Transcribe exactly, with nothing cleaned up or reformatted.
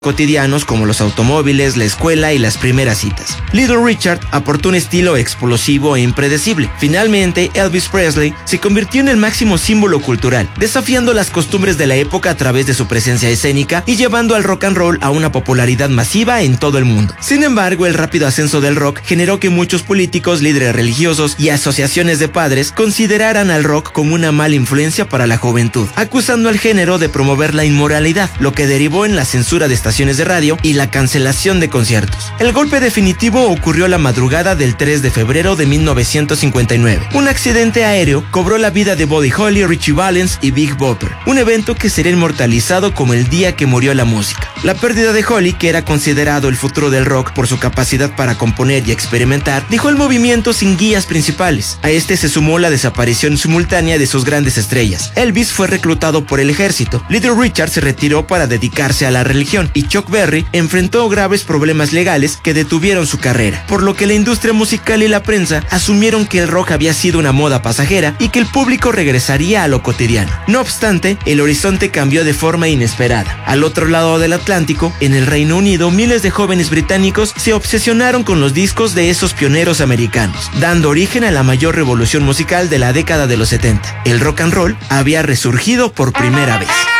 cotidianos como los automóviles, la escuela y las primeras citas. Little Richard aportó un estilo explosivo e impredecible. Finalmente, Elvis Presley se convirtió en el máximo símbolo cultural, desafiando las costumbres de la época a través de su presencia escénica y llevando al rock and roll a una popularidad masiva en todo el mundo. Sin embargo, el rápido ascenso del rock generó que muchos políticos, líderes religiosos y asociaciones de padres consideraran al rock como una mala influencia para la juventud, acusando al género de promover la inmoralidad, lo que derivó en la censura de estaciones de radio y la cancelación de conciertos. El golpe definitivo ocurrió la madrugada del tres de febrero de mil novecientos cincuenta y nueve. Un accidente aéreo cobró la vida de Buddy Holly, Richie Valens y Big Bopper, un evento que sería inmortalizado como el día que murió la música. La pérdida de Holly, que era considerado el futuro del rock por su capacidad para componer y experimentar, dejó el movimiento sin guías principales. A este se sumó la desaparición simultánea de sus grandes estrellas. Elvis fue reclutado por el ejército, Little Richard se retiró para dedicarse a la religión y Chuck Berry enfrentó graves problemas legales que detuvieron su carrera, por lo que la industria musical y la prensa asumieron que el rock había sido una moda pasajera y que el público regresaría a lo cotidiano. No obstante, el horizonte cambió de forma inesperada. Al otro lado del Atlántico, en el Reino Unido, miles de jóvenes británicos se obsesionaron con los discos de esos pioneros americanos, dando origen a la mayor revolución musical de la década de los setenta. El rock and roll había resurgido por primera vez.